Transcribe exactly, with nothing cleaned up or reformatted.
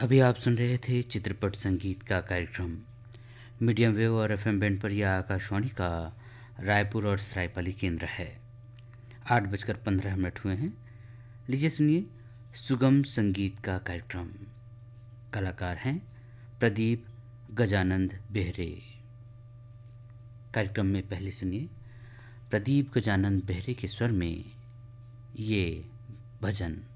अभी आप सुन रहे थे चित्रपट संगीत का कार्यक्रम मीडियम वेव और एफएम बैंड पर। यह आकाशवाणी का रायपुर और सरायपाली केंद्र है। आठ बजकर पंद्रह मिनट हुए हैं। लीजिए सुनिए सुगम संगीत का कार्यक्रम। कलाकार हैं प्रदीप गजानंद बेहरे। कार्यक्रम में पहले सुनिए प्रदीप गजानंद बेहरे के स्वर में ये भजन।